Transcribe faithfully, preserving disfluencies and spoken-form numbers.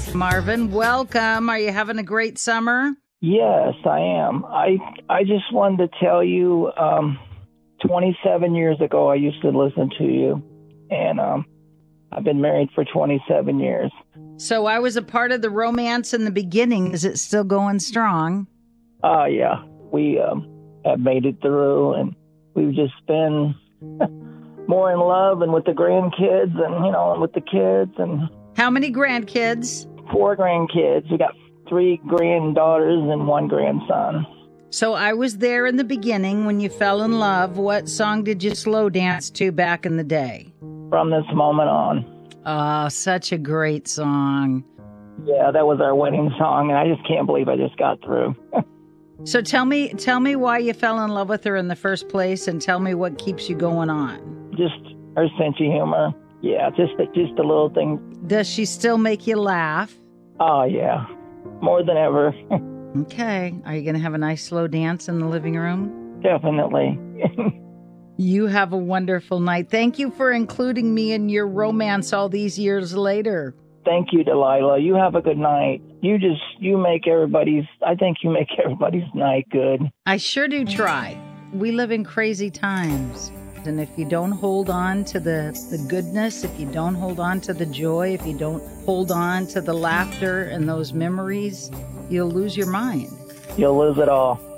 Marvin, welcome. Are you having a great summer? Yes, I am. I I just wanted to tell you, um, twenty-seven years ago, I used to listen to you, and um, I've been married for twenty-seven years. So I was a part of the romance in the beginning. Is it still going strong? Oh, uh, yeah. We um, have made it through, and we've just been more in love and with the grandkids and, you know, with the kids. And how many grandkids? Four grandkids. We got three granddaughters and one grandson. So I was there in the beginning when you fell in love. What song did you slow dance to back in the day? From This Moment On. Oh, such a great song. Yeah, that was our wedding song, and I just can't believe I just got through. So tell me, tell me why you fell in love with her in the first place, and tell me what keeps you going on. Just her sense of humor. Yeah, just just a little thing. Does she still make you laugh? Oh, yeah. More than ever. Okay. Are you going to have a nice slow dance in the living room? Definitely. You have a wonderful night. Thank you for including me in your romance all these years later. Thank you, Delilah. You have a good night. You just, you make everybody's, I think you make everybody's night good. I sure do try. We live in crazy times. And if you don't hold on to the, the goodness, if you don't hold on to the joy, if you don't hold on to the laughter and those memories, you'll lose your mind. You'll lose it all.